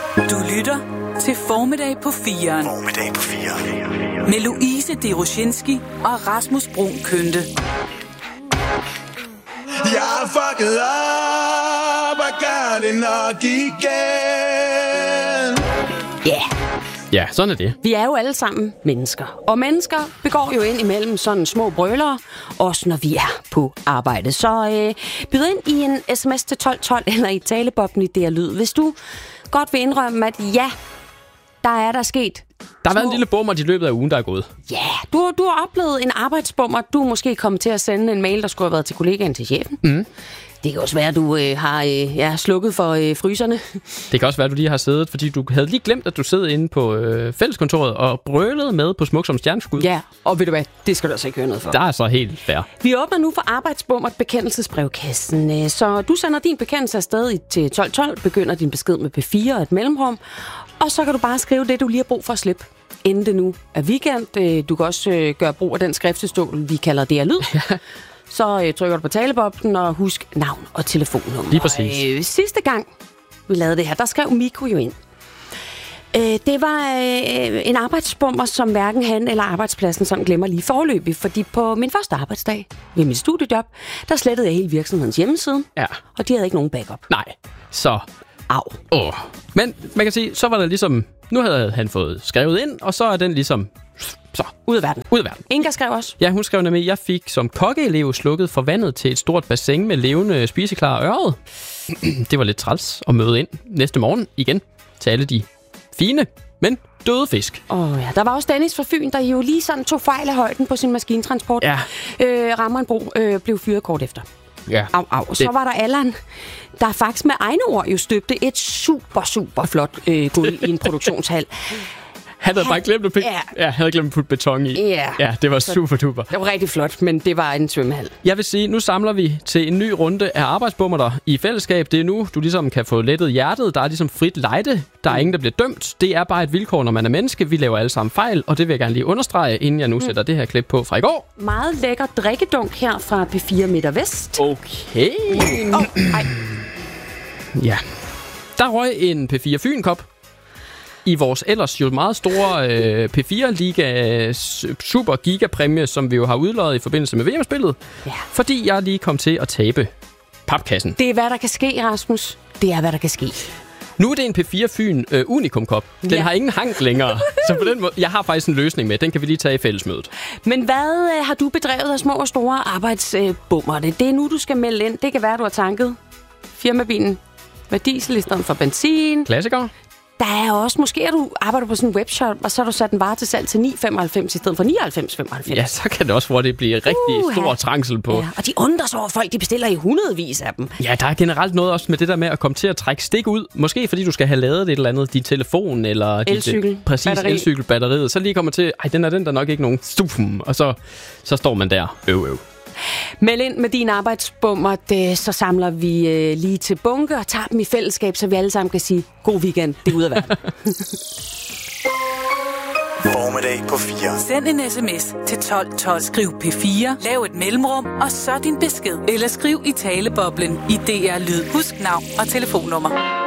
Du lytter til Formiddag på 4'eren. Formiddag på 4'eren. Med Louise Deroshinski og Rasmus Bruun Kønte. Jeg er fucket op og gør det nok igen. Ja. Ja, sådan er det. Vi er jo alle sammen mennesker. Og mennesker begår jo ind imellem sådan små brølere, også når vi er på arbejde. Så byd ind i en sms til 1212 eller i talebobben i DR Lyd, hvis du godt vil indrømme, at ja, der er sket. Der har været en lille bummer i løbet af ugen, der er gået. Ja, du har oplevet en arbejdsbummer. Du er måske kommet til at sende en mail, der skulle have været til kollegaen til chefen. Mm. Det kan også være, at du har slukket for fryserne. Det kan også være, at du lige har siddet, fordi du havde lige glemt, at du sidder inde på fælleskontoret og brølede med på Smuk som stjerneskud. Ja, og ved du hvad, det skal du altså ikke høre noget for. Der er så helt fair. Vi åbner nu for arbejdsbummert bekendelsesbrevkassen. Så du sender din bekendelse afsted til 1212, begynder din besked med P4 og et mellemrum, og så kan du bare skrive det, du lige har brug for at slippe, inden det nu er weekend. Du kan også gøre brug af den skriftestol, vi kalder DR Lyd. Ja. Så trykker du på talebobben og husk navn og telefonnummer. Lige præcis. Sidste gang vi lavede det her, der skrev Mikko jo ind. Det var en arbejdsbummer, som hverken han eller arbejdspladsen sådan glemmer lige forløbig. Fordi på min første arbejdsdag ved mit studiejob, der slettede jeg hele virksomhedens hjemmeside. Ja. Og de havde ikke nogen backup. Nej, så... Au. Men man kan sige, så var der ligesom... Nu havde han fået skrevet ind, og så er den ligesom... Så, ud af verden. Inga skrev også. Ja, hun skrev nemlig, jeg fik som kokkeelev slukket for vandet til et stort bassin med levende spiseklar ørred. Det var lidt træls at møde ind næste morgen igen til alle de fine, men døde fisk. Ja, der var også Dennis fra Fyn, der jo lige sådan tog fejl af højden på sin maskintransport. Ja. Rammerenbro blev fyret kort efter. Ja. Au. Så var der Allan, der faktisk med egne ord jo støbte et super flot gulv i en produktionshal. Han havde bare glemt at putte beton i. Ja, det var super duper. Det var rigtig flot, men det var en svømmehal. Jeg vil sige, nu samler vi til en ny runde af arbejdsbummerter i fællesskab. Det er nu, du ligesom kan få lettet hjertet. Der er ligesom frit lejde. Der er ingen, der bliver dømt. Det er bare et vilkår, når man er menneske. Vi laver alle sammen fejl, og det vil jeg gerne lige understrege, inden jeg nu sætter det her klip på fra i går. Meget lækker drikkedunk her fra P4 Midt Vest. Okay. Ja. Der røg en P4 Fyn-kop i vores ellers jo meget store P4-liga super gigapræmie, som vi jo har udløjet i forbindelse med VM-spillet. Ja. Fordi jeg lige kom til at tabe papkassen. Det er, hvad der kan ske, Rasmus. Det er, hvad der kan ske. Nu er det en P4 Fyn Unicum-kop. Den har ingen hank længere. Så på den måde, jeg har faktisk en løsning med. Den kan vi lige tage i fællesmødet. Men hvad har du bedrevet af små og store arbejdsbummer? Det er nu, du skal melde ind. Det kan være, du har tanket firmabilen med diesel i stedet for benzin. Klassiker. Der er også, måske at du arbejder på sådan en webshop, og så har du sat en vare til salg til 9,95 i stedet for 99,95. Ja, så kan det også hurtigt blive rigtig stor trængsel på. Ja, og de undrer sig over folk, de bestiller i hundredvis af dem. Ja, der er generelt noget også med det der med at komme til at trække stik ud. Måske fordi du skal have lavet et eller andet, din telefon eller elcykel. Præcis, elcykelbatteriet. Så lige kommer til, den er der nok ikke nogen stufum, og så står man der. Meld ind med din arbejdsbummer, så samler vi lige til bunke og tager dem i fællesskab, så vi alle sammen kan sige, god weekend, det er ude af verden. Formiddag på 4. Send en sms til 1212. Skriv P4, lav et mellemrum, og så din besked. Eller skriv i taleboblen i DR Lyd. Husk navn og telefonnummer.